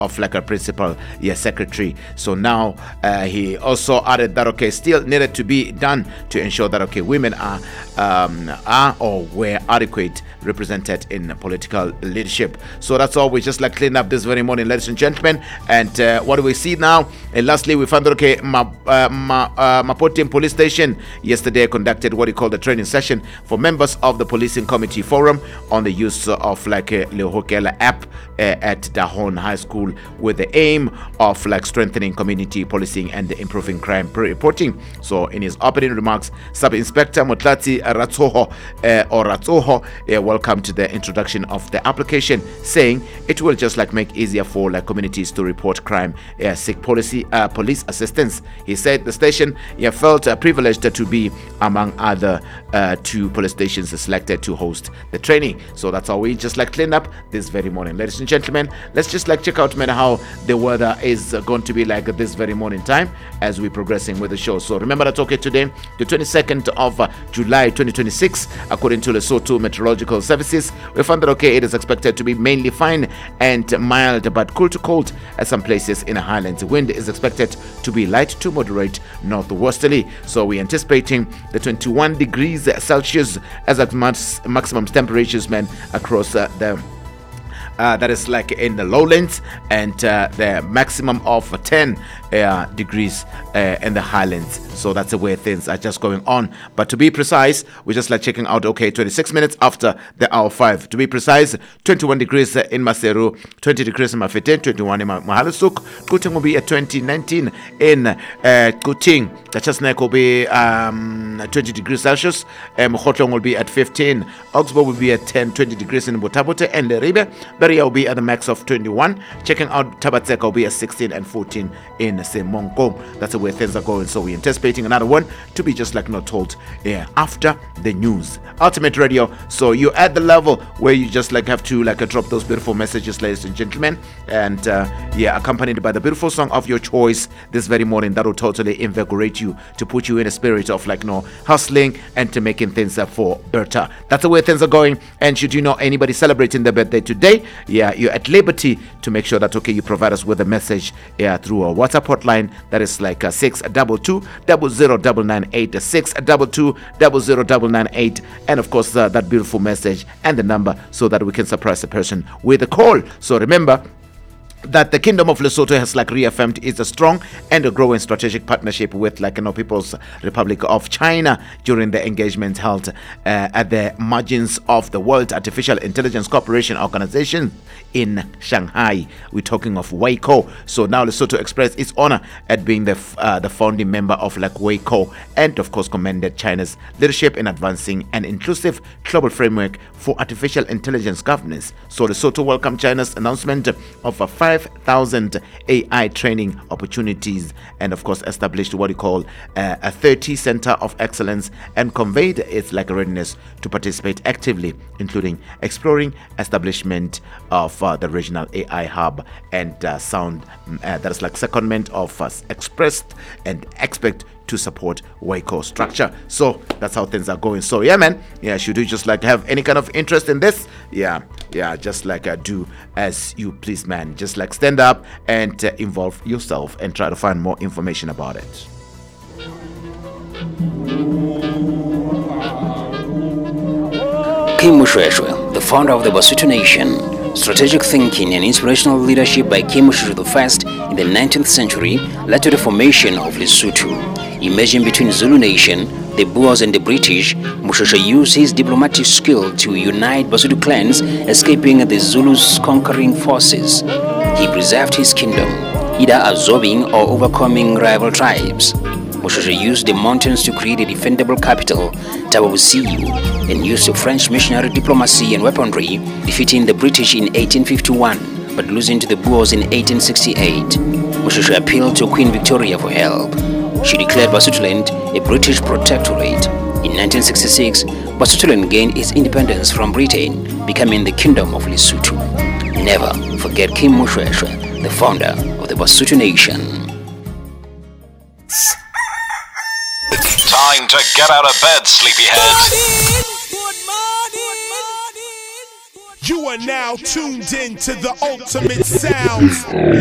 of like a principal secretary. So now he also added that still needed to be done to ensure that women are or were adequate represented in political leadership. So that's all. We just clean up this very morning, ladies and gentlemen. And what do we see now? And lastly, we found that Mapotem Police Station yesterday conducted what he called a training session for members of the Policing Committee Forum on the use of a Lehokela app at Dahon High School, with the aim of strengthening community policing and improving crime reporting. So in his opening remarks, Sub-Inspector Motlati Ratsoho welcomed the introduction of the application, saying it will just make easier for communities to report crime, seek police assistance. He said the station felt privileged to be among other 2 police stations selected to host the training. So that's how we just clean up this very morning, ladies and gentlemen. Let's just check out how the weather is going to be this very morning time as we're progressing with the show. So remember that today, the 22nd of July 2026, according to Lesotho Meteorological Services, we found that it is expected to be mainly fine and mild but cool to cold at some places in the highlands. The wind is expected to be light to moderate northwesterly. So we're anticipating the 21 degrees Celsius as maximum temperatures across that is in the lowlands, and the maximum of 10 degrees in the highlands. So that's the way things are just going on. But to be precise, we're just checking out 26 minutes after the hour 5. To be precise, 21 degrees in Maseru, 20 degrees in Mafete, 21 in Mahalusuk. Kuting will be at 2019 in Kuting. Kachasnek will be 20 degrees Celsius. Mokhotlong will be at 15. Augsburg will be at 20 degrees in Botabote and Leribe. Beria will be at a max of 21. Checking out Tabatseka will be at 16 and 14 in Semonko. That's the way things are going. So we're anticipating another one to be just not told after the news. Ultimate Radio. So you're at the level where you just have to drop those beautiful messages, ladies and gentlemen, and accompanied by the beautiful song of your choice this very morning that will totally invigorate you, to put you in a spirit of hustling and to making things for better. That's the way things are going. And should you know anybody celebrating their birthday today, you're at liberty to make sure that you provide us with a message through our WhatsApp hotline. That is 622 00998, 622 00998, and of course that beautiful message and the number so that we can surprise the person with a call. So remember that the Kingdom of Lesotho has reaffirmed its a strong and a growing strategic partnership with People's Republic of China during the engagement held at the margins of the World Artificial Intelligence Cooperation Organization in Shanghai. We're talking of WACO. So now Lesotho expressed its honor at being the founding member of WACO, and of course commended China's leadership in advancing an inclusive global framework for artificial intelligence governance. So Lesotho welcomed China's announcement of a 5,000 AI training opportunities, and of course established what you call a 30 Center of Excellence, and conveyed its readiness to participate actively, including exploring establishment of the regional AI hub and sound that is secondment of expressed and expect to support WACO structure. So that's how things are going. So man, should you just have any kind of interest in this, just do as you please, man. Just stand up and involve yourself and try to find more information about it. Kim Mushweshwe, the founder of the Basotho Nation. Strategic thinking and inspirational leadership by Kim Mushweshwe I in the 19th century led to the formation of Lesotho. Emerging between Zulu Nation, the Boers and the British, Mushweshwe used his diplomatic skill to unite Basotho clans, escaping the Zulus' conquering forces. He preserved his kingdom, either absorbing or overcoming rival tribes. Mushweshwe used the mountains to create a defendable capital, Thaba Bosiu, and used the French missionary diplomacy and weaponry, defeating the British in 1851, but losing to the Boers in 1868. Mushweshwe appealed to Queen Victoria for help. She declared Basotholand a British protectorate. In 1966, Basotholand gained its independence from Britain, becoming the Kingdom of Lesotho. Never forget Kim Mushweshwe, the founder of the Basotho Nation. Time to get out of bed, sleepyheads. You are now tuned in to the ultimate sounds.